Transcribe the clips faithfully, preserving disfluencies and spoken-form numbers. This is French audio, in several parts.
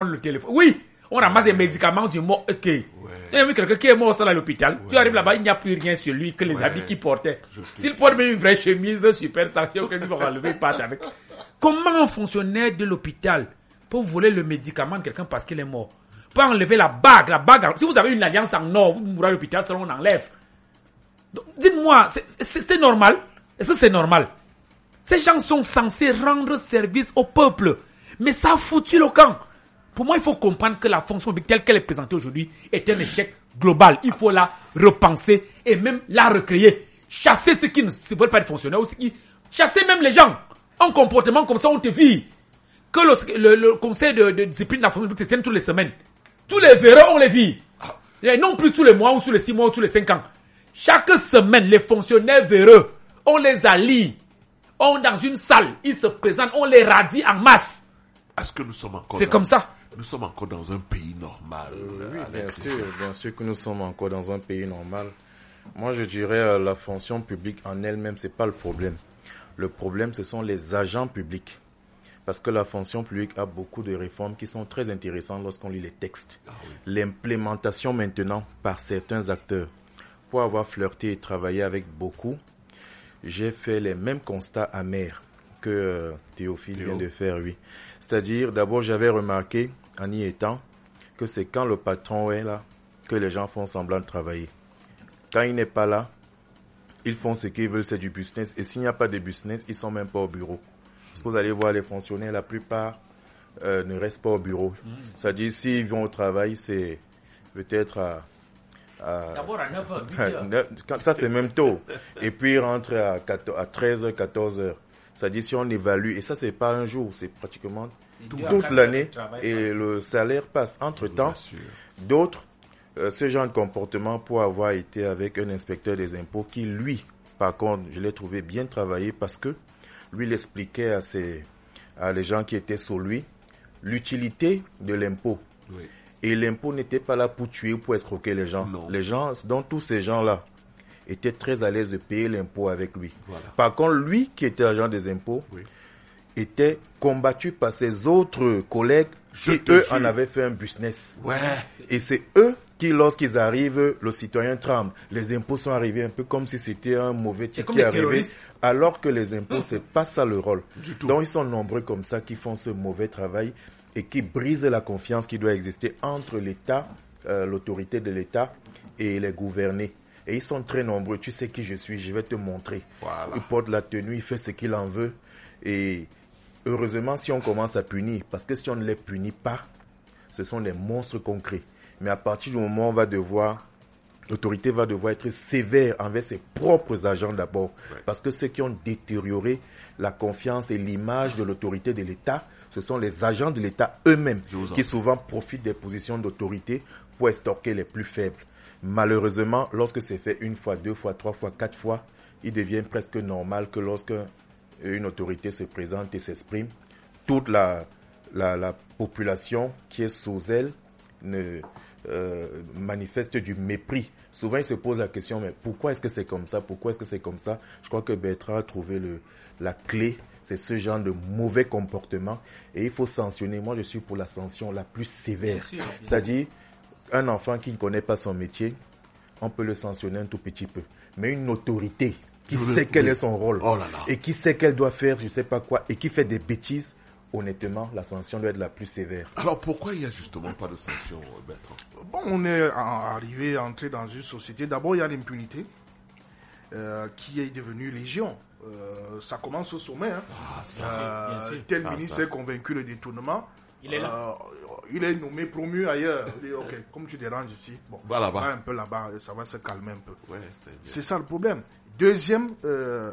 le téléphone. Oui, on ramasse ouais. des médicaments du mort. Ok. Ouais. Il y a quelqu'un qui est mort ça à l'hôpital. Ouais. Tu arrives là-bas, il n'y a plus rien sur lui que les ouais. habits qu'il portait. S'il porte même une vraie chemise super sanction, qu'il va relever pas avec. Comment un fonctionnaire de l'hôpital peut voler le médicament de quelqu'un parce qu'il est mort? Peut enlever la bague, la bague. Si vous avez une alliance en or, vous mourrez à l'hôpital, ça on enlève. Donc, dites-moi, c'est, c'est, c'est normal? Est-ce que c'est normal? Ces gens sont censés rendre service au peuple. Mais ça a foutu le camp. Pour moi, il faut comprendre que la fonction publique telle qu'elle est présentée aujourd'hui est un échec global. Il faut la repenser et même la recréer. Chasser ceux qui ne se veulent pas être fonctionnaires. Aussi, chasser même les gens. Un comportement comme ça, on te vit. Que le, le, le conseil de, de discipline de la fonction publique se tienne toutes les semaines. Tous les verreurs, on les vit. Et non plus tous les mois ou tous les six mois ou tous les cinq ans. Chaque semaine, les fonctionnaires véreux, on les allie. On dans une salle, ils se présentent, on les radie en masse. Est-ce que nous sommes encore C'est dans, comme ça. Nous sommes encore dans un pays normal. Euh, oui, bien sûr, bien sûr que nous sommes encore dans un pays normal. Moi, je dirais euh, la fonction publique en elle-même, c'est pas le problème. Le problème, ce sont les agents publics. Parce que la fonction publique a beaucoup de réformes qui sont très intéressantes lorsqu'on lit les textes. Ah oui. L'implémentation maintenant par certains acteurs. Pour avoir flirté et travaillé avec beaucoup, j'ai fait les mêmes constats amers que euh, Théophile Théo. vient de faire, oui. C'est-à-dire, d'abord, j'avais remarqué, en y étant, que c'est quand le patron est là que les gens font semblant de travailler. Quand il n'est pas là, ils font ce qu'ils veulent, c'est du business. Et s'il n'y a pas de business, ils sont même pas au bureau. Parce que vous allez voir les fonctionnaires, la plupart euh, ne restent pas au bureau. Mmh. C'est-à-dire, s'ils vont au travail, c'est peut-être à... à D'abord à neuf heures, huit heures. Ça, c'est même tôt. Et puis, ils rentrent à, à treize heures, quatorze heures. C'est-à-dire, si on évalue, et ça, c'est pas un jour, c'est pratiquement c'est toute l'année, et le salaire passe. Entre-temps, d'autres, euh, ce genre de comportement pour avoir été avec un inspecteur des impôts qui, lui, par contre, je l'ai trouvé bien travaillé parce que lui, il expliquait à, ses, à les gens qui étaient sous lui l'utilité de l'impôt. Oui. Et l'impôt n'était pas là pour tuer ou pour escroquer les gens. Non. Les gens, donc tous ces gens-là, étaient très à l'aise de payer l'impôt avec lui. Voilà. Par contre, lui, qui était agent des impôts, oui. était combattu par ses autres collègues Je qui, eux, jure. en avaient fait un business. Ouais. Et c'est eux qui, lorsqu'ils arrivent, le citoyen tremble. Les impôts sont arrivés un peu comme si c'était un mauvais type qui arrivait. Alors que les impôts, mmh. c'est pas ça le rôle. Du tout. Donc, ils sont nombreux comme ça qui font ce mauvais travail et qui brisent la confiance qui doit exister entre l'État, euh, l'autorité de l'État et les gouvernés. Et ils sont très nombreux. Tu sais qui je suis, je vais te montrer. Voilà. Il porte la tenue, il fait ce qu'il en veut. Et heureusement, si on commence à punir, parce que si on ne les punit pas, ce sont des monstres concrets. Mais à partir du moment où on va devoir, l'autorité va devoir être sévère envers ses propres agents d'abord. Ouais. Parce que ceux qui ont détérioré la confiance et l'image de l'autorité de l'État, ce sont les agents de l'État eux-mêmes qui souvent profitent des positions d'autorité pour estorquer les plus faibles. Malheureusement, lorsque c'est fait une fois, deux fois, trois fois, quatre fois, il devient presque normal que lorsque une autorité se présente et s'exprime, toute la, la, la population qui est sous elle ne euh, manifeste du mépris. Souvent, il se pose la question, mais pourquoi est-ce que c'est comme ça? Pourquoi est-ce que c'est comme ça? Je crois que Bertrand a trouvé le, la clé. C'est ce genre de mauvais comportement. Et il faut sanctionner. Moi, je suis pour la sanction la plus sévère. Sûr, c'est-à-dire, un enfant qui ne connaît pas son métier, on peut le sanctionner un tout petit peu. Mais une autorité qui je sait quel est son rôle oh là là. et qui sait qu'elle doit faire je ne sais pas quoi et qui fait des bêtises, honnêtement, la sanction doit être la plus sévère. Alors pourquoi il n'y a justement pas de sanction, Bertrand? Bon, on est arrivé à entrer dans une société. D'abord, il y a l'impunité euh, qui est devenue légion. Euh, ça commence au sommet. Hein. Ah, ça, euh, tel ah, ministre ça. est convaincu le détournement. Il est là. Euh, il est nommé, promu ailleurs. Il dit, ok, comme tu déranges ici, bon, va là-bas. Va un peu là-bas, ça va se calmer un peu. Ouais, c'est, c'est ça le problème. Deuxième euh,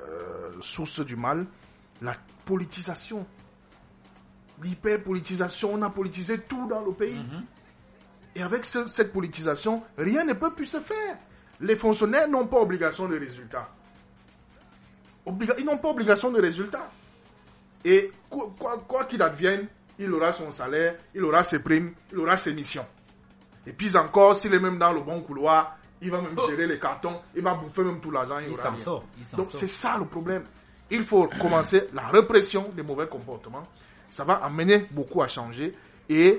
source du mal, la politisation. L'hyperpolitisation, on a politisé tout dans le pays. Mm-hmm. Et avec ce, cette politisation, rien ne peut plus se faire. Les fonctionnaires n'ont pas obligation de résultat. Obliga- ils n'ont pas obligation de résultat. Et quoi, quoi, quoi qu'il advienne, il aura son salaire, il aura ses primes, il aura ses missions. Et puis encore, s'il est même dans le bon couloir, il va même oh. gérer les cartons, il va bouffer même tout l'argent. Il, il s'en sort. Il s'en Donc sort. C'est ça le problème. Il faut commencer la répression des mauvais comportements. Ça va amener beaucoup à changer et